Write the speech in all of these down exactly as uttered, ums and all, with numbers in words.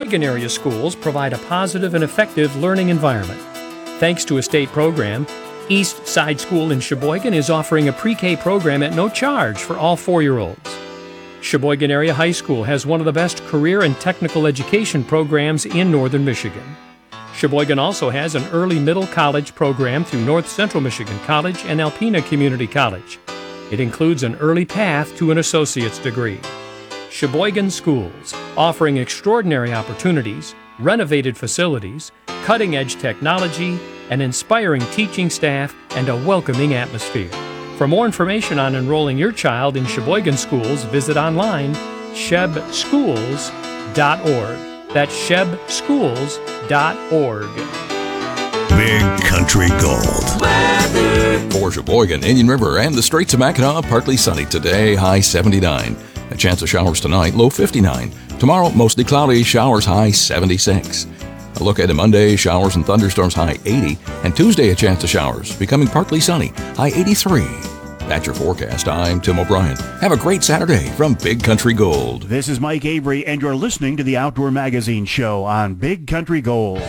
Sheboygan area schools provide a positive and effective learning environment. Thanks to a state program, East Side School in Sheboygan is offering a pre-K program at no charge for all four-year-olds. Sheboygan Area High School has one of the best career and technical education programs in northern Michigan. Sheboygan also has an early middle college program through North Central Michigan College and Alpena Community College. It includes an early path to an associate's degree. Sheboygan Schools, offering extraordinary opportunities, renovated facilities, cutting-edge technology, an inspiring teaching staff, and a welcoming atmosphere. For more information on enrolling your child in Sheboygan Schools, visit online sheb schools dot org. That's sheb schools dot org. Big Country Gold. Weather. For Sheboygan, Indian River, and the Straits of Mackinac, partly sunny today, high seventy-nine. A chance of showers tonight, low fifty-nine. Tomorrow, mostly cloudy, showers, high seventy-six. A look at Monday, showers and thunderstorms, high eighty. And Tuesday, a chance of showers, becoming partly sunny, high eighty-three. That's your forecast. I'm Tim O'Brien. Have a great Saturday from Big Country Gold. This is Mike Avery, and you're listening to the Outdoor Magazine Show on Big Country Gold.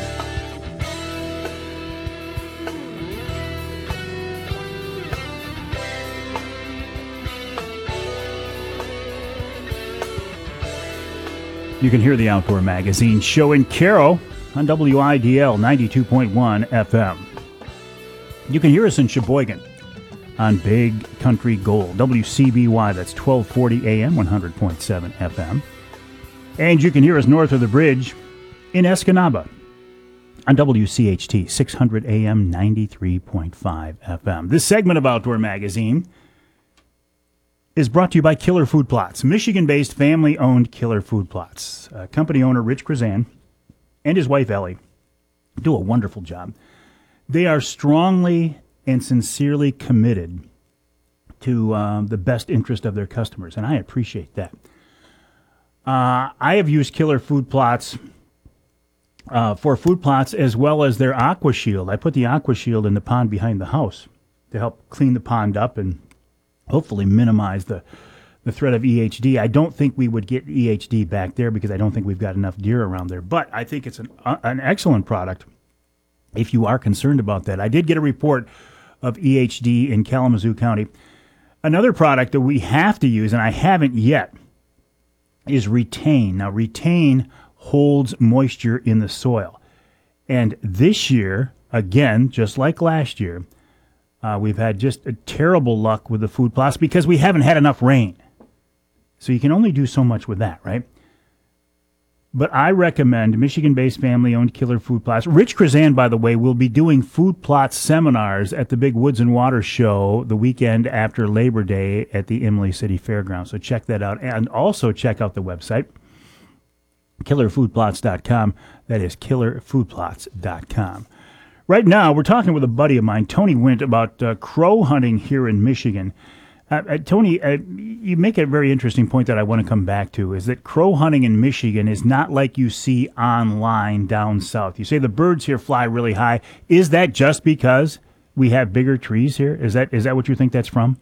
You can hear the Outdoor Magazine Show in Caro on W I D L ninety-two point one F M. You can hear us in Sheboygan on Big Country Gold, W C B Y, that's twelve forty A M, one hundred point seven F M. And you can hear us north of the bridge in Escanaba on W C H T, six hundred A M, ninety-three point five F M. This segment of Outdoor Magazine is brought to you by Killer Food Plots, Michigan-based family-owned Killer Food Plots. Uh, company owner Rich Krazan and his wife Ellie do a wonderful job. They are strongly and sincerely committed to um, the best interest of their customers, and I appreciate that. Uh, I have used Killer Food Plots uh, for food plots as well as their Aqua Shield. I put the Aqua Shield in the pond behind the house to help clean the pond up and hopefully minimize the, the threat of E H D. I don't think we would get E H D back there because I don't think we've got enough deer around there, but I think it's an, uh, an excellent product if you are concerned about that. I did get a report of E H D in Kalamazoo County. Another product that we have to use, and I haven't yet, is Retain. Now, Retain holds moisture in the soil. And this year, again, just like last year, uh, we've had just a terrible luck with the food plots because we haven't had enough rain. So you can only do so much with that, right? But I recommend Michigan-based family-owned Killer Food Plots. Rich Krazan, by the way, will be doing food plot seminars at the big Woods and Water Show the weekend after Labor Day at the Imlay City Fairgrounds. So check that out. And also check out the website, killer food plots dot com. That is killer food plots dot com. Right now, we're talking with a buddy of mine, Tony Wint, about uh, crow hunting here in Michigan. Uh, uh, Tony, uh, you make a very interesting point that I want to come back to, is that crow hunting in Michigan is not like you see online down south. You say the birds here fly really high. Is that just because we have bigger trees here? Is that is that what you think that's from?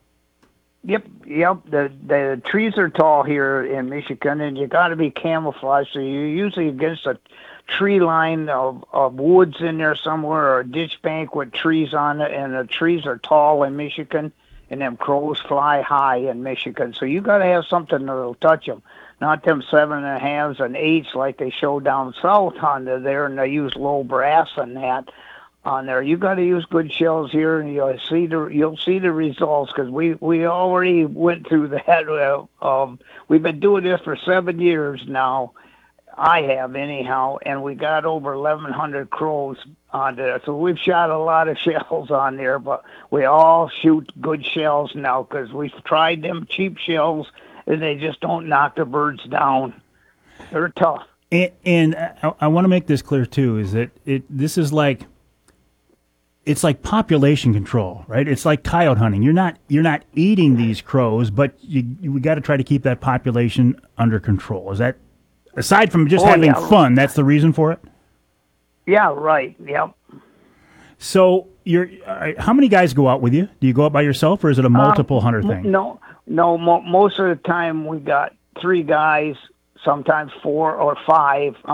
Yep, yep. The the trees are tall here in Michigan, and you got to be camouflaged. So you're usually against a tree line of, of woods in there somewhere, or a ditch bank with trees on it, and the trees are tall in Michigan. And them crows fly high in Michigan. So you got to have something that'll touch them. Not them seven and a halves and eights like they show down south on there, and they use low brass and that on there. You got to use good shells here, and you'll see the you'll see the results because we, we already went through that. Um, we've been doing this for seven years now. I have anyhow, and we got over eleven hundred crows on there. So we've shot a lot of shells on there, but we all shoot good shells now because we've tried them cheap shells, and they just don't knock the birds down. They're tough. And, and I, I want to make this clear too: is that it this is like it's like population control, right? It's like coyote hunting. You're not you're not eating these crows, but you, you we got to try to keep that population under control. Is that aside from just oh, having yeah. fun? That's the reason for it. Yeah, right. Yep. So, you're uh, how many guys go out with you? Do you go out by yourself, or is it a multiple um, hunter thing? No, no. Mo- most of the time, we got three guys, sometimes four or five.